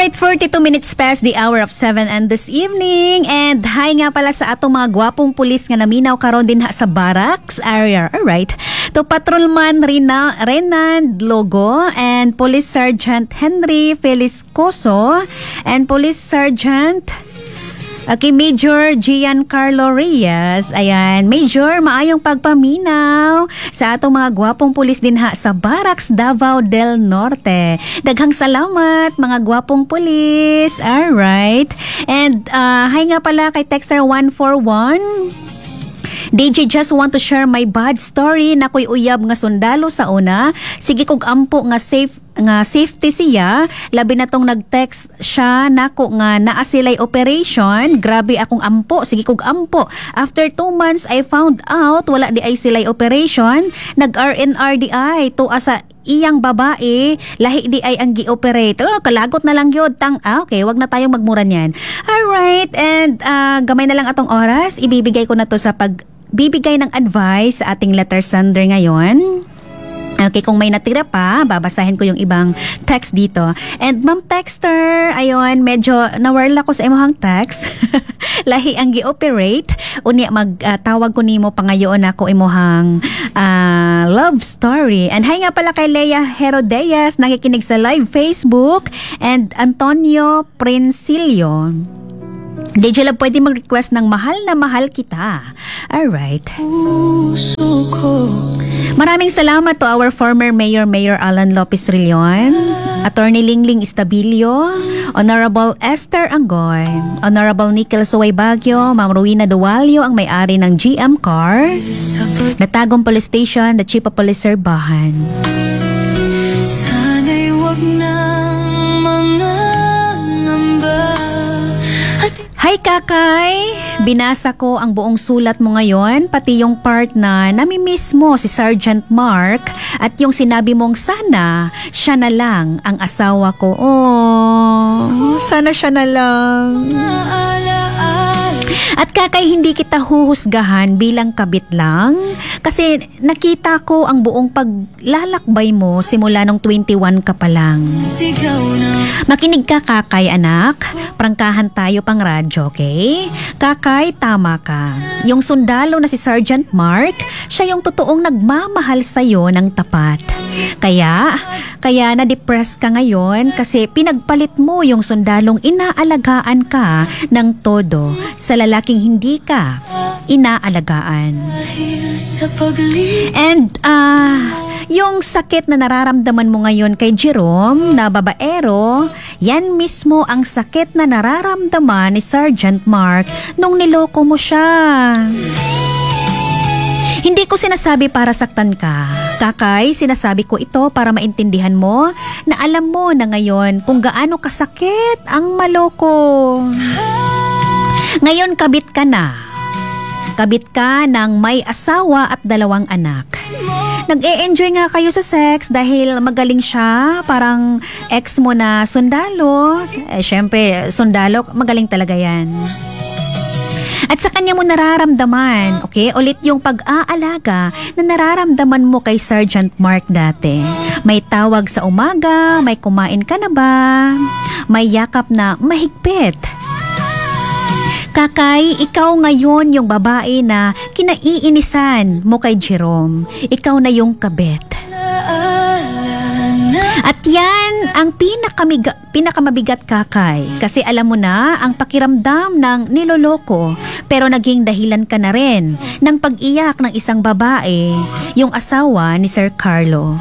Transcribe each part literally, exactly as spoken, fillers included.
Alright, forty-two minutes past the hour of seven and this evening. And hi nga pala sa atong mga gwapong pulis nga naminaw karon din ha sa barracks area. Alright. To Patrolman Rina, Renan Logo and Police Sergeant Henry Feliscoso and Police Sergeant Okay, Major Giancarlo Reyes. Ayan, Major, maayong pagpaminaw sa atong mga gwapong pulis din ha sa Barracks Davao del Norte. Daghang salamat mga gwapong pulis. Alright. And uh, hi nga pala kay Texter one four one. D J, just want to share my bad story na ko'y uyab nga sundalo sa una. Sige kog ampo nga safe nga safety siya, labi na tong nag-text siya nako nga naa sila'y operation. Grabe akong ampo, sige kog ampo. After two months I found out wala di ay sila'y operation. Nag-R N R di ay to asa iyang babae, lahi di ay ang gi-operate. Oh, kalagot na lang yun. Tang, ah, okay, wag na tayong magmura niyan. Alright, and uh, gamay na lang atong oras. Ibibigay ko na to sa pagbibigay ng advice sa ating letter sender ngayon. Okay, kung may natira pa, babasahin ko yung ibang text dito. And Ma'am Texter, ayun, medyo nawarla ko sa imong text. Lahi ang gi-operate. Unya magtawag uh, ko nimo pa ngayon ako imong uh, love story. And hi nga pala kay Leia Herodeas, nakikinig sa live Facebook, and Antonio Princilio. D J Love, pwede mag-request ng mahal na mahal kita. Alright. Maraming salamat to our former Mayor, Mayor Alan Lopez Rillion, Attorney Lingling Istabilio, Honorable Esther Anggoy, Honorable Nickel Suway Baguio, Ma'am Rowena Dualio, ang may-ari ng G M Car, Natagong Police Station, the Chief of Police Serbahan. Sana'y wag na mga namba. Hi Kakay! Binasa ko ang buong sulat mo ngayon, pati yung part na namimiss mo si Sergeant Mark at yung sinabi mong sana siya na lang ang asawa ko. Oh, sana siya na lang. At Kakay, hindi kita huhusgahan bilang kabit lang kasi nakita ko ang buong paglalakbay mo simula nung twenty-one ka pa lang. Makinig ka Kakay anak, prangkahan tayo pang radyo, okay? Kakay, tama ka. Yung sundalo na si Sergeant Mark, siya yung totoong nagmamahal sa'yo ng tapat. Kaya, kaya na-depress ka ngayon kasi pinagpalit mo yung sundalong inaalagaan ka ng todo sa lalaking hindi ka inaalagaan. And, ah, uh, yung sakit na nararamdaman mo ngayon kay Jerome na babaero, yan mismo ang sakit na nararamdaman ni Sergeant Mark nung niloko mo siya. Hindi ko sinasabi para saktan ka. Kakay, sinasabi ko ito para maintindihan mo na alam mo na ngayon kung gaano kasakit ang maloko. Ngayon kabit ka na. Kabit ka ng may asawa at dalawang anak. Nag-e-enjoy nga kayo sa sex dahil magaling siya, parang ex mo na sundalo. Eh, syempre, sundalo, magaling talaga yan. At sa kanya mo nararamdaman, okay, ulit yung pag-aalaga na nararamdaman mo kay Sergeant Mark dati. May tawag sa umaga, may kumain ka na ba, may yakap na mahigpit. Kakay, ikaw ngayon yung babae na kinaiinisan mo kay Jerome. Ikaw na yung kabit. At yan ang pinakamiga, pinakamabigat Kakay. Kasi alam mo na ang pakiramdam ng niloloko. Pero naging dahilan ka na rin ng pag-iyak ng isang babae, yung asawa ni Sir Carlo.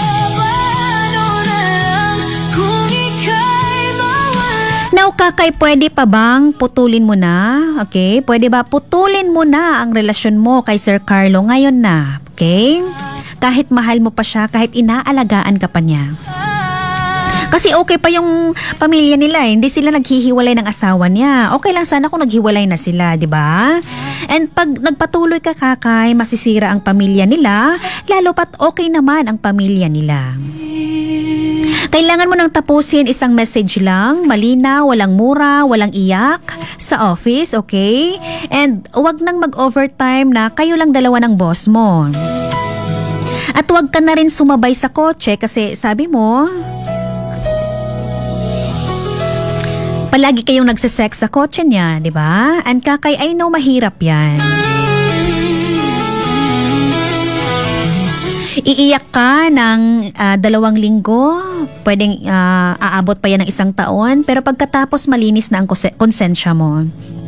Now, Kakay, pwede pa bang putulin mo na? Okay? Pwede ba putulin mo na ang relasyon mo kay Sir Carlo ngayon na? Okay? Kahit mahal mo pa siya, kahit inaalagaan ka pa niya. Kasi okay pa yung pamilya nila, eh. Hindi sila naghihiwalay ng asawa niya. Okay lang sana kung naghiwalay na sila, di ba? And pag nagpatuloy ka, Kakay, masisira ang pamilya nila, lalo pat okay naman ang pamilya nila. Kailangan mo nang tapusin isang message lang, malinaw, walang mura, walang iyak, sa office, okay? And wag nang mag-overtime na kayo lang dalawa ng boss mo. At wag ka na rin sumabay sa kotse kasi sabi mo, Palagi kayong nagsisex sa kotse niya, di ba? And kakay, I know mahirap yan. Iiyak ka ng uh, dalawang linggo, pwedeng uh, aabot pa yan ng isang taon, pero pagkatapos malinis na ang kose- konsensya mo.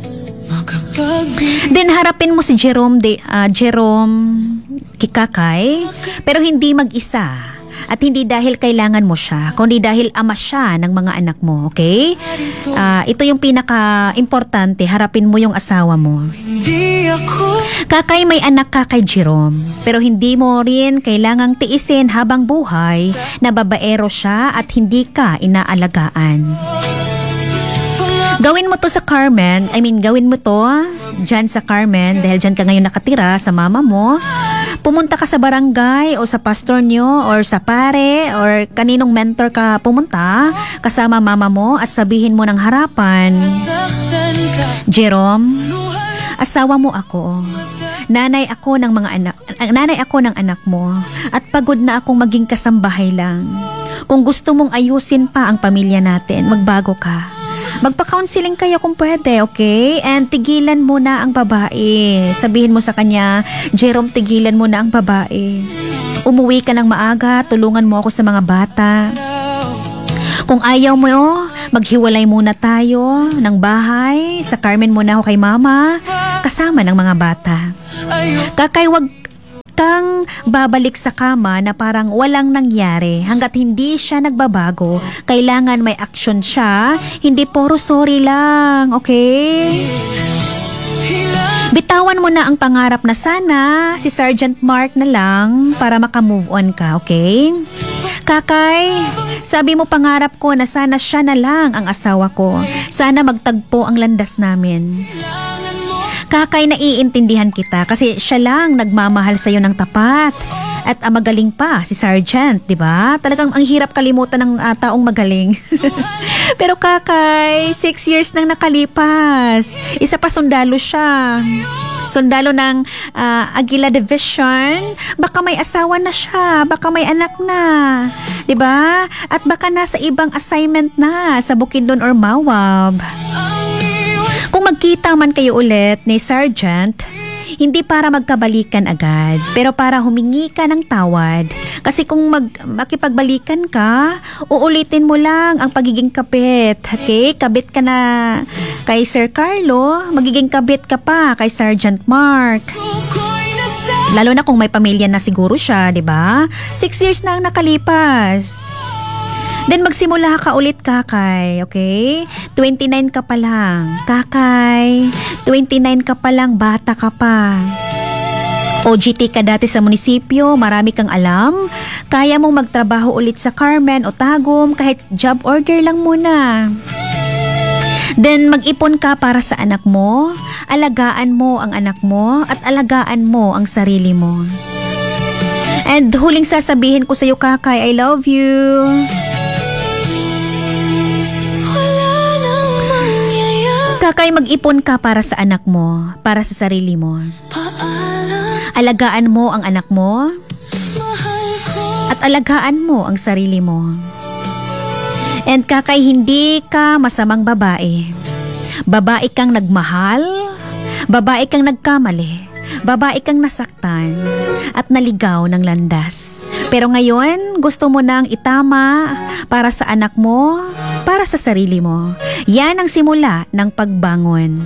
Then harapin mo si Jerome, de, uh, Jerome Kikakay, pero hindi mag-isa. At hindi dahil kailangan mo siya, kundi dahil ama siya ng mga anak mo, okay? Uh, ito yung pinaka-importante, harapin mo yung asawa mo. Kakay, may anak ka kay Jerome, pero hindi mo rin kailangang tiisin habang buhay na babaero siya at hindi ka inaalagaan. Gawin mo to sa Carmen, I mean gawin mo to dyan sa Carmen dahil dyan ka ngayon nakatira sa mama mo. Pumunta ka sa barangay o sa pastor nyo or sa pare or kaninong mentor ka pumunta kasama mama mo at sabihin mo ng harapan, Jerome, asawa mo ako. Nanay ako ng mga anak, nanay ako ng anak mo at pagod na akong maging kasambahay lang. Kung gusto mong ayusin pa ang pamilya natin, magbago ka. Magpa-counseling kayo kung pwede, okay? And tigilan mo na ang babae. Sabihin mo sa kanya, Jerome, tigilan mo na ang babae. Umuwi ka ng maaga, tulungan mo ako sa mga bata. Kung ayaw mo, maghiwalay muna tayo ng bahay. Sa Carmen muna ako kay mama, kasama ng mga bata. Kakay, wag kang babalik sa kama na parang walang nangyari. Hanggat hindi siya nagbabago, kailangan may action siya, hindi puro sorry lang, okay? Bitawan mo na ang pangarap na sana si Sergeant Mark na lang para makamove on ka, okay? Kakay, sabi mo pangarap ko na sana siya na lang ang asawa ko. Sana magtagpo ang landas namin. Kakay, naiintindihan kita kasi siya lang nagmamahal sa'yo ng tapat. At uh, magaling pa si Sergeant, di ba? Talagang ang hirap kalimutan ng uh, taong magaling. Pero kakay, six years nang nakalipas. Isa pa sundalo siya. Sundalo ng uh, Aguila Division. Baka may asawa na siya. Baka may anak na. Di ba? At baka nasa ibang assignment na sa Bukidnon or Mawab. Kung magkita man kayo ulit ni Sergeant, hindi para magkabalikan agad, pero para humingi ka ng tawad. Kasi kung mag, makipagbalikan ka, uulitin mo lang ang pagiging kabit. Okay? Kabit ka na kay Sir Carlo, magiging kabit ka pa kay Sergeant Mark. Lalo na kung may pamilya na siguro siya, di ba? Six years na ang nakalipas. Then magsimula ka ulit, kakay, okay? twenty-nine ka pa lang. Kakay, twenty-nine ka pa lang, bata ka pa. O G T ka dati sa munisipyo, marami kang alam. Kaya mong magtrabaho ulit sa Carmen o Tagum, kahit job order lang muna. Then mag-ipon ka para sa anak mo, alagaan mo ang anak mo, at alagaan mo ang sarili mo. And huling sasabihin ko sa iyo, kakay, I love you. Kakay, mag-ipon ka para sa anak mo, para sa sarili mo. Alagaan mo ang anak mo, at alagaan mo ang sarili mo. And kakay, hindi ka masamang babae. Babae kang nagmahal, babae kang nagkamali, babae kang nasaktan, at naligaw ng landas. Pero ngayon, gusto mo nang itama para sa anak mo, para sa sarili mo. Yan ang simula ng pagbangon.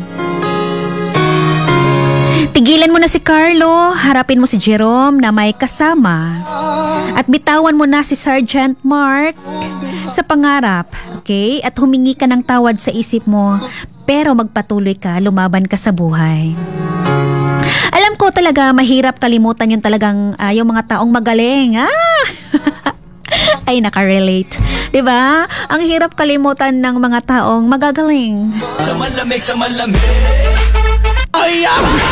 Tigilan mo na si Carlo, harapin mo si Jerome na may kasama. At bitawan mo na si Sergeant Mark sa pangarap, okay? At humingi ka ng tawad sa isip mo, pero magpatuloy ka, lumaban ka sa buhay. Alam ko talaga mahirap kalimutan yung talagang uh, yung mga taong magaling. Ah! Ay, nakarelate. Diba? Ang hirap kalimutan ng mga taong magagaling. Sa malamig, sa malamig. Ay,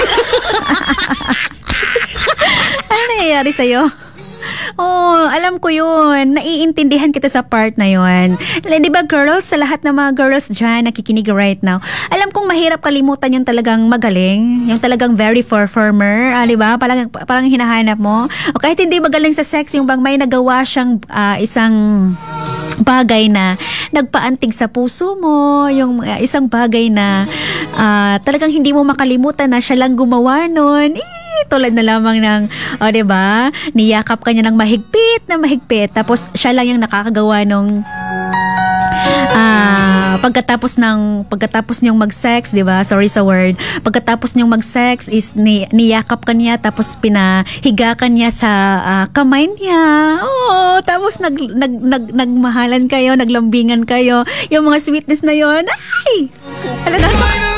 ano nangyayari sa'yo? Oh, alam ko yun. Naiintindihan kita sa part na yun. Di ba, girls? Sa lahat ng mga girls dyan nakikinig right now, alam kong mahirap kalimutan yung talagang magaling, yung talagang very performer, ah, di ba? Parang, parang hinahanap mo. O kahit hindi magaling sa sex, yung bang may nagawa siyang uh, isang bagay na nagpaantig sa puso mo, yung uh, isang bagay na uh, talagang hindi mo makalimutan na siya lang gumawa nun. Eh, tulad na lamang ng, o oh, diba, niyakap ka niya ng mahigpit na mahigpit, tapos siya lang yung nakakagawa nung Ah, pagkatapos ng pagkatapos niyong mag-sex, 'di ba? Sorry sa word. Pagkatapos niyong mag-sex is ni, niyakap ka niya tapos pinahiga ka niya sa uh, kamay niya. Oh, tapos nag, nag, nag nagmahalan kayo, naglambingan kayo. Yung mga sweetness na 'yon. Ay! Ala na.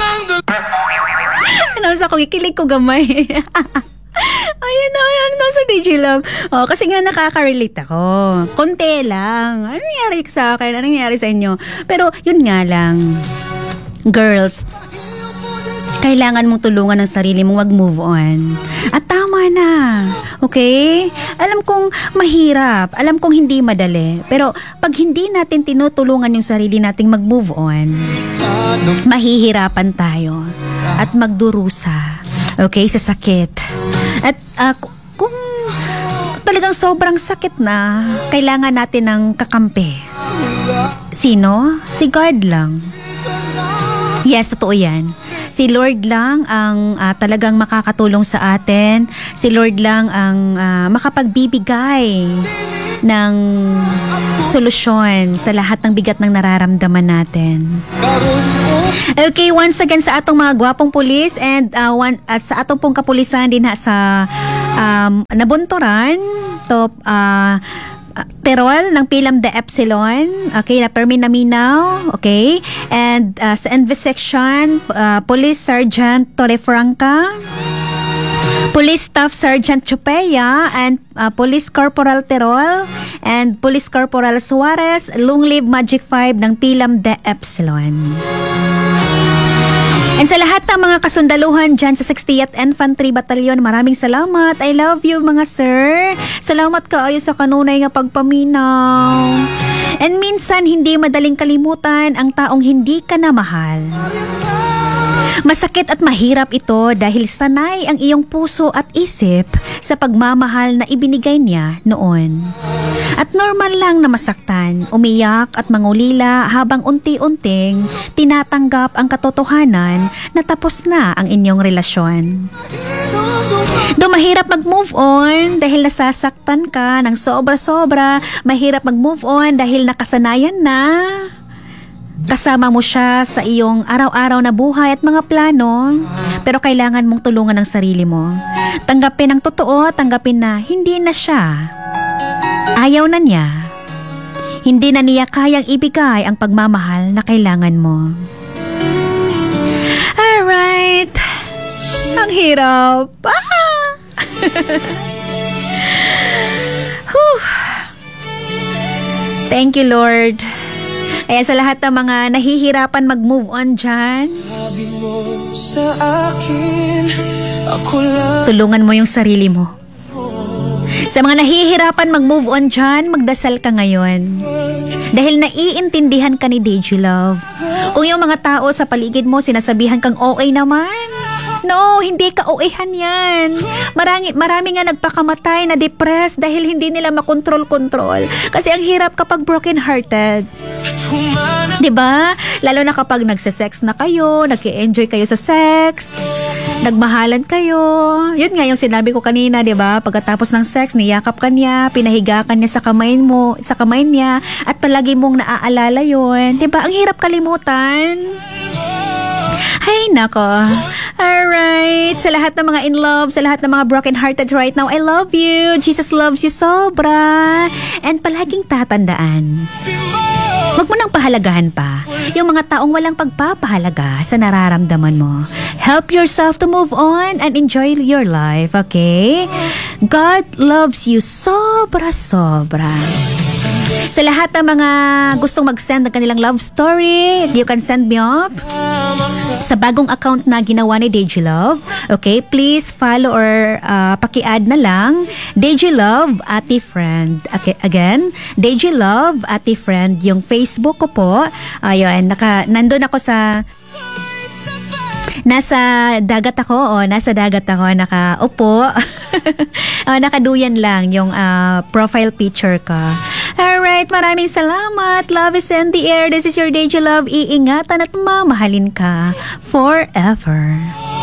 Ano sa ko kikilig ko gamay. Ayun na, ayun na sa D J Love. Oh, kasi nga nakaka-relate ako. Konti lang. Ano nangyari sa akin? Ano nangyari sa inyo? Pero, yun nga lang. Girls, kailangan mong tulungan ang sarili mong mag-move on. At tama na. Okay? Alam kong mahirap. Alam kong hindi madali. Pero, pag hindi natin tinutulungan yung sarili nating mag-move on, mahihirapan tayo. At magdurusa. Okay? Sa sakit. At uh, kung talagang sobrang sakit na, kailangan natin ng kakampi. Sino? Si God lang. Yes, totoo yan. Si Lord lang ang uh, talagang makakatulong sa atin. Si Lord lang ang uh, makapagbibigay ng solusyon sa lahat ng bigat ng nararamdaman natin. Okay, once again sa atong mga gwapong pulis and uh, one, at sa atong pong kapulisan din ha, sa um, Nabunturan, to uh, Terol ng Pilam de Epsilon, okay, na Permin Naminaw, okay, and uh, sa Envy Section, uh, Police Sergeant Torrefranca, Police Staff Sergeant Chupeya, and uh, Police Corporal Terol, and Police Corporal Suarez, Long Live Magic five ng Pilam de Epsilon. And sa lahat ng mga kasundaluhan dyan sa sixtieth Infantry Battalion, maraming salamat. I love you mga sir. Salamat kaayo sa kanunay nga pagpaminaw. And minsan hindi madaling kalimutan ang taong hindi ka na mahal. Masakit at mahirap ito dahil sanay ang iyong puso at isip sa pagmamahal na ibinigay niya noon. At normal lang na masaktan, umiyak at mangulila habang unti-unting tinatanggap ang katotohanan na tapos na ang inyong relasyon. Do mahirap mag-move on dahil nasasaktan ka ng sobra-sobra, mahirap mag-move on dahil nakasanayan na. Kasama mo siya sa iyong araw-araw na buhay at mga plano, pero kailangan mong tulungan ang sarili mo. Tanggapin ang totoo, tanggapin na hindi na siya. Ayaw na niya. Hindi na niya kayang ibigay ang pagmamahal na kailangan mo. Alright. Ang hirap. Ah! Thank you, Lord. Kaya sa lahat ng mga nahihirapan mag-move on dyan, tulungan mo yung sarili mo. Sa mga nahihirapan mag-move on dyan, magdasal ka ngayon. Dahil naiintindihan ka ni D J Love. Kung yung mga tao sa paligid mo sinasabihan kang okay naman, no, hindi ka O A-han yan. Marami, marami nga nagpakamatay na depressed dahil hindi nila makontrol-kontrol. Kasi ang hirap kapag broken-hearted. Diba? Lalo na kapag nagsasex na kayo, nag-enjoy kayo sa sex, nagmahalan kayo. Yun nga yung sinabi ko kanina, diba? Pagkatapos ng sex, niyakap ka niya, pinahiga ka niya sa kamay mo, sa kamay niya, at palagi mong naaalala yun. Diba? Ang hirap kalimutan. Ay, nako. Alright. Sa lahat ng mga in love, sa lahat ng mga broken-hearted right now, I love you. Jesus loves you sobra. And palaging tatandaan, wag mo nang pahalagahan pa yung mga taong walang pagpapahalaga sa nararamdaman mo. Help yourself to move on and enjoy your life, okay? God loves you sobra-sobra. Sa lahat ng mga gustong mag-send ng kanilang love story, you can send me up sa bagong account na ginawa ni D J Love. Okay, please follow or uh, paki-add na lang D J Love Ate Friend. Okay, again, D J Love Ate Friend yung Facebook ko po. Ayun, naka, nandun ako sa nasa dagat ako o nasa dagat ako, nakaupo. uh, nakaduyan lang yung uh, profile picture ko. Alright, maraming salamat. Love is in the air. This is your Deja Love. Iingatan at mamahalin ka forever.